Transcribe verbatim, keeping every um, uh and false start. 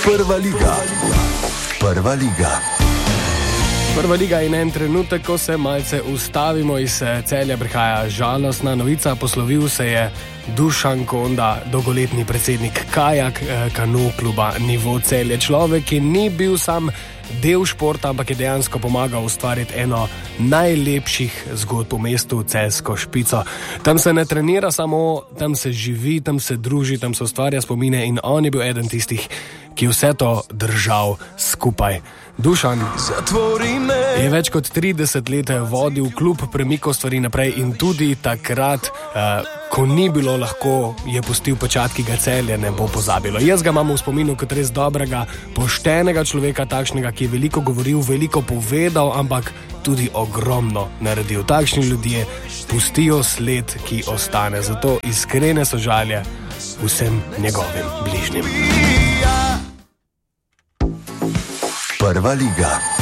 Prva liga. Prva liga. Prva liga in en trenutek, ko se malce ustavimo iz Celja, prihaja žalostna novica. Poslovil se je Dušan Konda, dolgoletni predsednik Kajak kanu kluba Nivo Celje. Človek, ki ni bil sam del športa, ampak je dejansko pomagal ustvariti eno najlepših zgodb v mestu, Celjsko Špico. Tam se ne trenira samo, tam se živi, tam se druži, tam se ustvarja spomine in on je bil eden tistih, ki vse to držal skupaj. Dušan je več kot trideset let vodil klub, premikal stvari naprej in tudi takrat, eh, ko ni bilo lahko, je pustil pečat, ki ga Celje ne bo pozabilo. Jaz ga imam v spominu kot res dobrega, poštenega človeka, takšnega, ki je veliko govoril, veliko povedal, ampak tudi ogromno naredil. Takšni ljudje pustijo sled, ki ostane. Zato iskrene sožalje vsem njegovim bližnjim. Prva liga.